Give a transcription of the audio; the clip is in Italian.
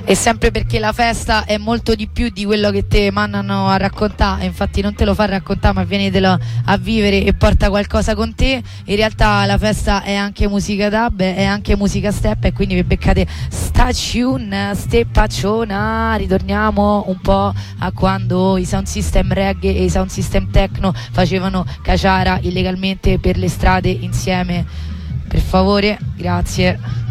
E sempre perché la festa è molto di più di quello che te mandano a raccontare, infatti non te lo fa raccontare ma vienitelo a vivere e porta qualcosa con te. In realtà la festa è anche musica dub, è anche musica step, e quindi vi beccate sta tune, steppacciona. Ritorniamo un po' a quando i sound system reggae e i sound system techno facevano caciara illegalmente per le strade insieme. Per favore, grazie.